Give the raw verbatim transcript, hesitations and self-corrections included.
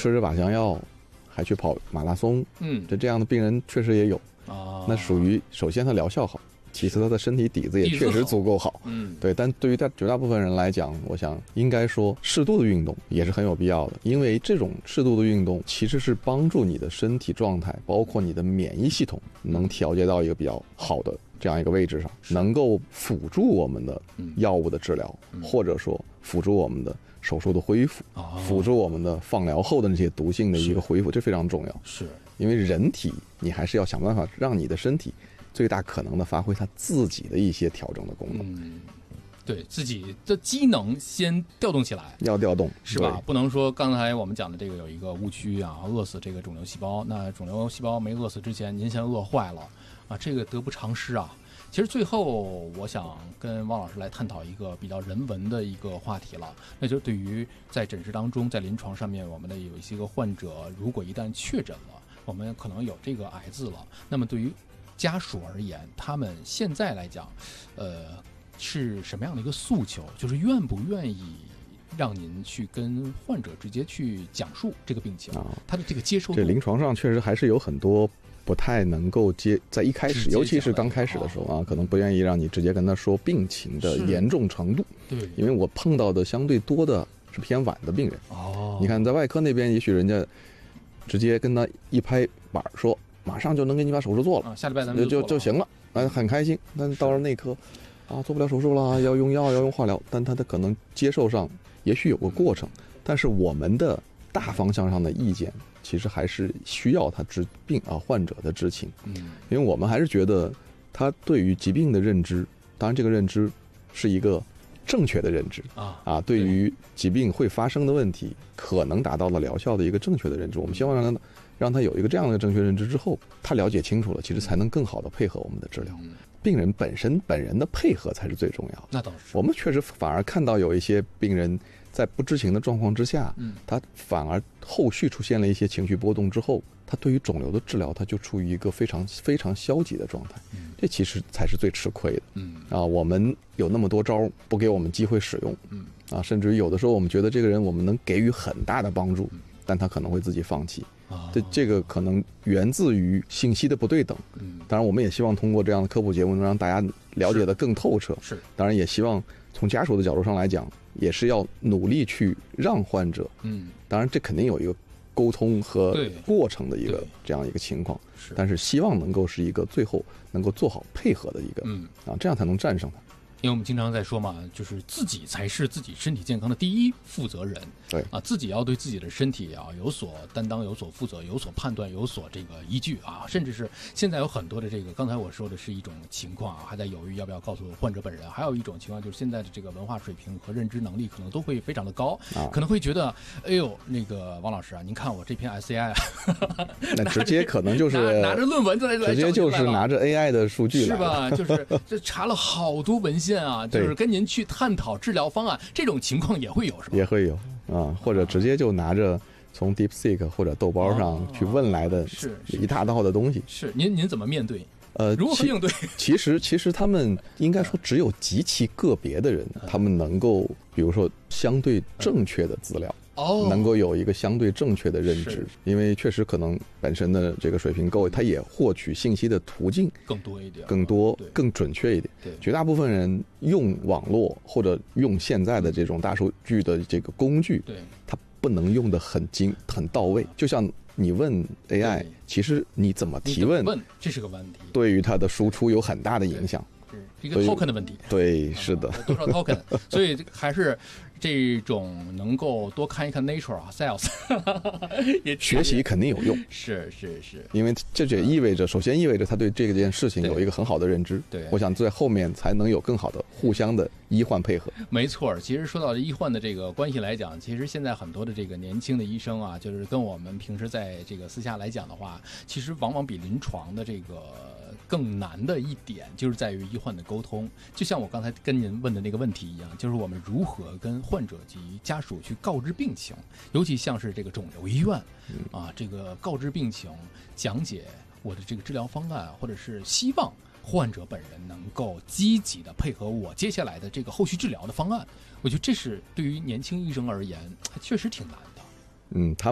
吃着靶向药还去跑马拉松， 嗯， 这这样的病人确实也有啊。 那属于首先他疗效好，其次他的身体底子也确实足够好， 嗯， 对。但对于大绝大部分人来讲，我想应该说适度的运动也是很有必要的，因为这种适度的运动其实是帮助你的身体状态，包括你的免疫系统能调节到一个比较好的这样一个位置上，能够辅助我们的药物的治疗， 嗯、 或者说辅助我们的手术的恢复，哦、辅助我们的放疗后的那些毒性的一个恢复，这非常重要。 是因为人体你还是要想办法让你的身体最大可能的发挥它自己的一些调整的功能。 嗯，对自己的机能先调动起来， 要调动， 是吧？不能说刚才我们讲的这个有一个误区啊，饿死这个肿瘤细胞。那肿瘤细胞没饿死之前，您先饿坏了啊，这个得不偿失啊。其实最后我想跟汪老师来探讨一个比较人文的一个话题了，那就是对于在诊室当中，在临床上面，我们的有一些个患者，如果一旦确诊了，我们可能有这个癌字了，那么对于家属而言，他们现在来讲，呃，是什么样的一个诉求？就是愿不愿意让您去跟患者直接去讲述这个病情，啊、他的这个接受度。 这临床上确实还是有很多不太能够接，在一开始，尤其是刚开始的时候啊，可能不愿意让你直接跟他说病情的严重程度。 对， 因为我碰到的相对多的是偏晚的病人。哦，你看在外科那边，也许人家直接跟他一拍板说，马上就能给你把手术做了， 啊、下礼拜咱们就就就行了，啊，很开心。但是到了内科，啊，做不了手术了，要用药，要用化疗，但他的可能接受上也许有个过程，但是我们的大方向上的意见，其实还是需要他知病啊患者的知情，嗯，因为我们还是觉得他对于疾病的认知，当然这个认知是一个正确的认知啊啊，对于疾病会发生的问题，可能达到了疗效的一个正确的认知。我们希望让他让他有一个这样的正确认知之后，他了解清楚了，其实才能更好的配合我们的治疗。嗯、病人本身本人的配合才是最重要的。 那倒是， 我们确实反而看到有一些病人在不知情的状况之下，嗯，他反而后续出现了一些情绪波动之后，他对于肿瘤的治疗，他就处于一个非常非常消极的状态。嗯，这其实才是最吃亏的。嗯啊，我们有那么多招不给我们机会使用，嗯啊，甚至于有的时候我们觉得这个人我们能给予很大的帮助，但他可能会自己放弃。这这个可能源自于信息的不对等。嗯，当然我们也希望通过这样的科普节目，能让大家了解得更透彻。 是， 当然也希望从家属的角度上来讲，也是要努力去让患者。嗯，当然这肯定有一个沟通和过程的一个这样一个情况，但是希望能够是一个最后能够做好配合的一个，嗯啊，这样才能战胜它。 因为我们经常在说嘛，就是自己才是自己身体健康的第一负责人。 对啊， 自己要对自己的身体啊有所担当、有所负责、有所判断、有所这个依据啊。甚至是现在有很多的这个，刚才我说的是一种情况啊，还在犹豫要不要告诉患者本人。还有一种情况就是现在的这个文化水平和认知能力可能都会非常的高，啊、可能会觉得，哎呦，那个王老师啊，您看我这篇 S A I 啊， 那直接可能就是拿, 拿着论文在直接就是拿着 A I 的数据是吧？就是这查了好多文献啊，就是跟您去探讨治疗方案，这种情况也会有是吧？ 也会有啊，或者直接就拿着从 DeepSeek 或者豆包上去问来的一大套的东西。 哦、是, 是您您怎么面对？ 呃， 如何应对？ 其实其实他们应该说只有极其个别的人，嗯、他们能够比如说相对正确的资料。哦，能够有一个相对正确的认知，因为确实可能本身的这个水平够，他也获取信息的途径更多一点， 更多、更准确一点。 对， 绝大部分人用网络或者用现在的这种大数据的这个工具， 对， 他不能用得很精、很到位。就像你问 A I， 其实你怎么提问， 问这是个问题， 对于它的输出有很大的影响。 是一个 token 的问题。 对，是的， 多少 token？ 所以还是。这种能够多看一看 Nature 啊 ，Sales 也学习肯定有用， 是是是， 因为这也意味着，首先意味着他对这件事情有一个很好的认知， 对， 我想在后面才能有更好的互相的医患配合。 没错，其实说到医患的这个关系来讲，其实现在很多的这个年轻的医生啊，就是跟我们平时在这个私下来讲的话，其实往往比临床的这个更难的一点，就是在于医患的沟通。就像我刚才跟您问的那个问题一样，就是我们如何跟患者及家属去告知病情，尤其像是这个肿瘤医院啊，这个告知病情，讲解我的这个治疗方案，或者是希望患者本人能够积极的配合我接下来的这个后续治疗的方案，我觉得这是对于年轻医生而言，确实挺难的。 嗯，他。